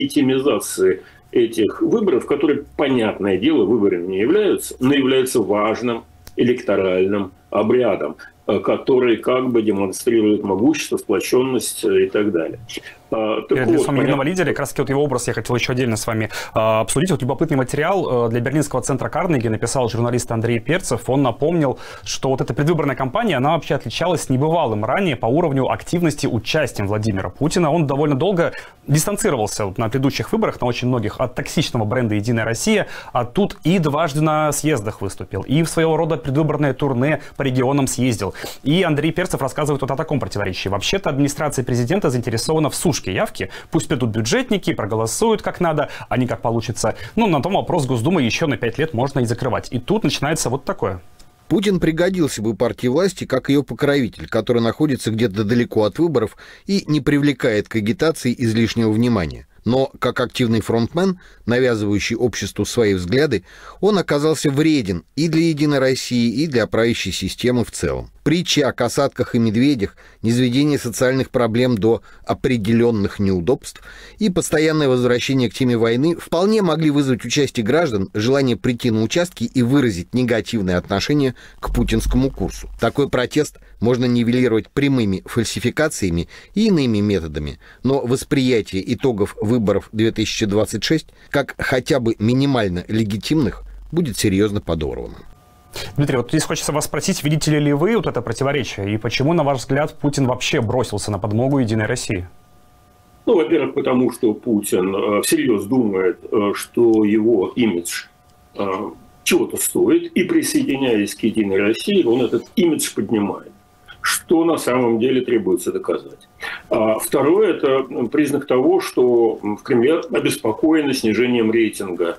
легитимизации этих выборов, которые, понятное дело, выборами не являются, но являются важным электоральным обрядом, который как бы демонстрирует могущество, сплоченность и так далее. Перед лицом единого лидера, как раз вот его образ я хотел еще отдельно с вами обсудить. Вот любопытный материал для Берлинского центра Карнеги написал журналист Андрей Перцев. Он напомнил, что вот эта предвыборная кампания, она вообще отличалась небывалым ранее по уровню активности участия Владимира Путина. Он довольно долго дистанцировался на предыдущих выборах, на очень многих, от токсичного бренда «Единая Россия», а тут и дважды на съездах выступил, и в своего рода предвыборное турне по регионам съездил. И Андрей Перцев рассказывает вот о таком противоречии. Вообще-то администрация президента заинтересована в сушке явки. Пусть придут бюджетники, проголосуют как надо, а не как получится. Ну, на том вопрос Госдумы еще на 5 лет можно и закрывать. И тут начинается вот такое. Путин пригодился бы партии власти как ее покровитель, который находится где-то далеко от выборов и не привлекает к агитации излишнего внимания. Но как активный фронтмен, навязывающий обществу свои взгляды, он оказался вреден и для «Единой России», и для правящей системы в целом. Притчи о касатках и медведях, низведение социальных проблем до определенных неудобств и постоянное возвращение к теме войны вполне могли вызвать участие граждан, желание прийти на участки и выразить негативное отношение к путинскому курсу. Такой протест можно нивелировать прямыми фальсификациями и иными методами, но восприятие итогов выборов 2026 как хотя бы минимально легитимных будет серьезно подорвано. Дмитрий, вот здесь хочется вас спросить, видите ли вы вот это противоречие, и почему, на ваш взгляд, Путин вообще бросился на подмогу «Единой России»? Ну, во-первых, потому что Путин всерьез думает, что его имидж чего-то стоит, и присоединяясь к «Единой России», он этот имидж поднимает, что на самом деле требуется доказать. Второе – это признак того, что в Кремле обеспокоены снижением рейтинга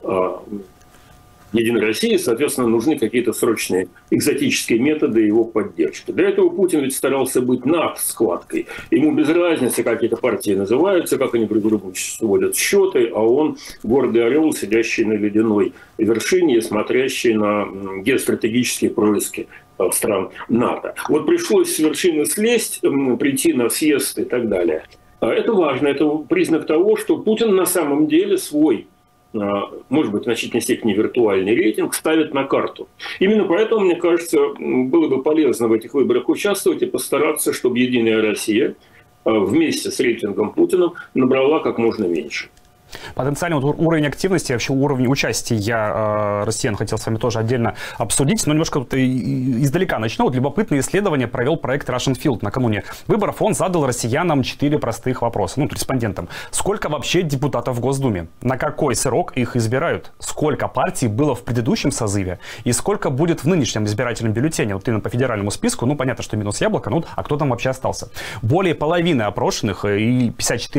«Единой России», соответственно, нужны какие-то срочные экзотические методы его поддержки. Для этого Путин ведь старался быть над складкой. Ему без разницы, как эти партии называются, как они друг другу сводят счеты, а он гордый орел, сидящий на ледяной вершине и смотрящий на геостратегические происки стран НАТО. Вот пришлось с вершины слезть, прийти на съезд и так далее. Это важно, это признак того, что Путин на самом деле свой, может быть, в значительной степени виртуальный рейтинг ставит на карту. Именно поэтому, мне кажется, было бы полезно в этих выборах участвовать и постараться, чтобы «Единая Россия» вместе с рейтингом Путина набрала как можно меньше. Потенциальный вот уровень активности, вообще уровень участия россиян хотел с вами тоже отдельно обсудить, но немножко вот издалека начну. Вот любопытное исследование провел проект Russian Field накануне выборов. Он задал россиянам 4 простых вопроса, ну, респондентам. Сколько вообще депутатов в Госдуме? На какой срок их избирают? Сколько партий было в предыдущем созыве? И сколько будет в нынешнем избирательном бюллетене? Вот именно по федеральному списку, ну, понятно, что минус яблоко, ну, а кто там вообще остался? Более половины опрошенных, и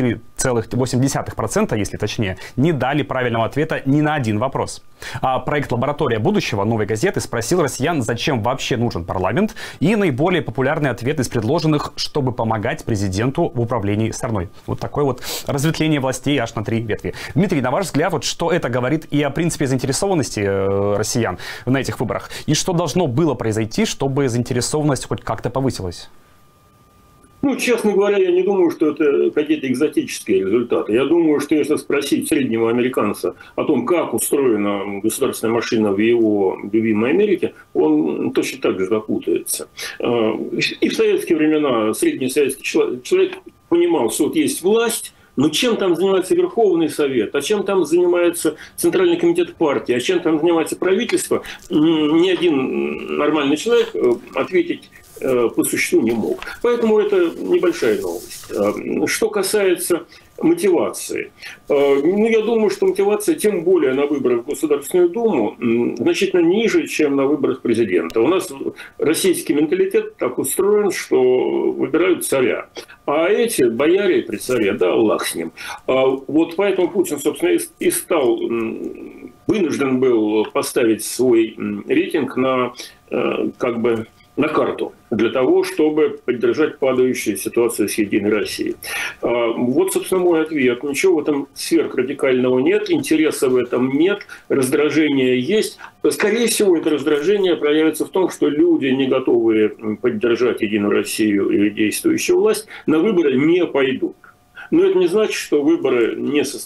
54,8%, если точнее, не дали правильного ответа ни на один вопрос. А проект «Лаборатория будущего» «Новой газеты» спросил россиян, зачем вообще нужен парламент, и наиболее популярный ответ из предложенных, чтобы помогать президенту в управлении страной. Вот такое вот разветвление властей аж на 3 ветви. Дмитрий, на ваш взгляд, вот что это говорит и о принципе заинтересованности россиян на этих выборах? И что должно было произойти, чтобы заинтересованность хоть как-то повысилась? Ну, честно говоря, я не думаю, что это какие-то экзотические результаты. Я думаю, что если спросить среднего американца о том, как устроена государственная машина в его любимой Америке, он точно так же запутается. И в советские времена средний советский человек понимал, что вот есть власть, но чем там занимается Верховный Совет, а чем там занимается Центральный комитет партии, а чем там занимается правительство, ни один нормальный человек ответить по существу не мог. Поэтому это небольшая новость. Что касается мотивации. Ну, я думаю, что мотивация, тем более на выборах в Государственную Думу, значительно ниже, чем на выборах президента. У нас российский менталитет так устроен, что выбирают царя. А эти бояре при царе, да, Аллах с ним. Вот поэтому Путин, собственно, и стал, вынужден был поставить свой рейтинг на, как бы, на карту для того, чтобы поддержать падающую ситуацию с «Единой Россией». Вот, собственно, мой ответ. Ничего в этом сверхрадикального нет, интереса в этом нет, раздражение есть. Скорее всего, это раздражение проявится в том, что люди, не готовые поддержать «Единую Россию» или действующую власть, на выборы не пойдут. Но это не значит, что выборы не состоятся.